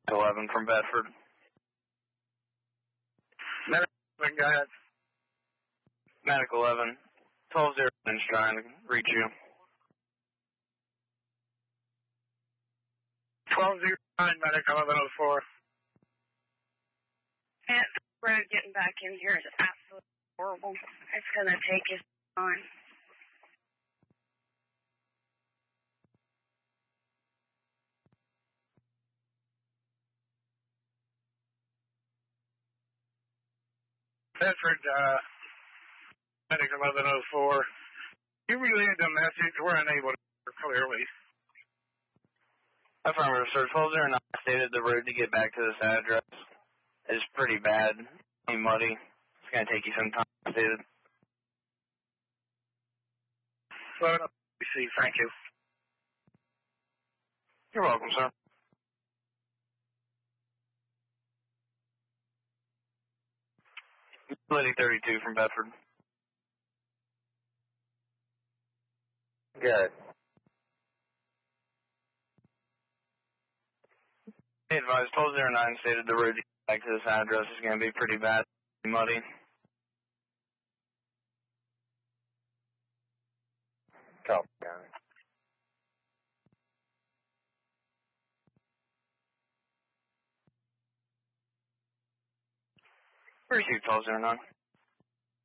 11 from Bedford. Medic 11, go ahead. Medic 11. 12-0 is trying to reach you. 12-0, Medic 1104. That road getting back in here is absolutely horrible. It's going to take his time. Bedford, Medic 1104. You relayed the message. We're unable to hear clearly. Affirmative, sir. 1209 stated the road to get back to this address is pretty bad. Muddy. It's going to take you some time, stated. Slow up. Thank you. You're welcome, sir. Utility 32 from Bedford. Good. Be advised, 1209 stated the road to get back to this address is going to be pretty bad, muddy. Copy. Received 1209.